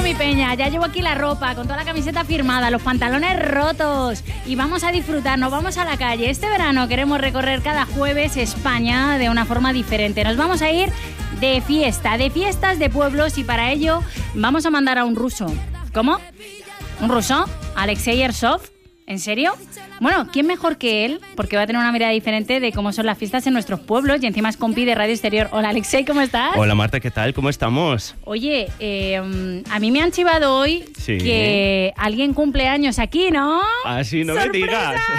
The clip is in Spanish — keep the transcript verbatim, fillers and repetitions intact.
mi peña, ya llevo aquí la ropa, con toda la camiseta firmada, los pantalones rotos y vamos a disfrutar, nos vamos a la calle. Este verano queremos recorrer cada jueves España de una forma diferente. Nos vamos a ir de fiesta, de fiestas de pueblos y para ello vamos a mandar a un ruso. ¿Cómo? ¿Un ruso? ¿Alexei Ersov? ¿En serio? Bueno, ¿quién mejor que él? Porque va a tener una mirada diferente de cómo son las fiestas en nuestros pueblos y encima es compi de Radio Exterior. Hola, Alexei, ¿cómo estás? Hola, Marta, ¿qué tal? ¿Cómo estamos? Oye, eh, a mí me han chivado hoy sí. que alguien cumple años aquí, ¿no? Ah, sí, no ¡sorpresa! Me digas.